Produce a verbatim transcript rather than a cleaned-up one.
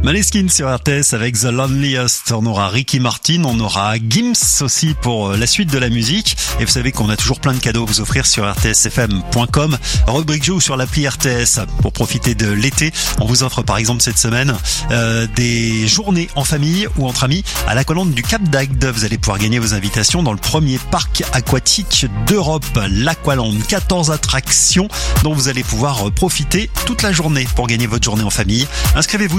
Maneskin sur R T S avec The Loneliest. On aura Ricky Martin, on aura Gims aussi pour la suite de la musique. Et vous savez qu'on a toujours plein de cadeaux à vous offrir sur r t s f m point com. Rubrique jeu ou sur l'appli R T S. Pour profiter de l'été, on vous offre par exemple cette semaine euh, des journées en famille ou entre amis à l'Aqualand du Cap d'Agde. Vous allez pouvoir gagner vos invitations dans le premier parc aquatique d'Europe, l'Aqualand. quatorze attractions dont vous allez pouvoir profiter toute la journée pour gagner votre journée en famille. Inscrivez-vous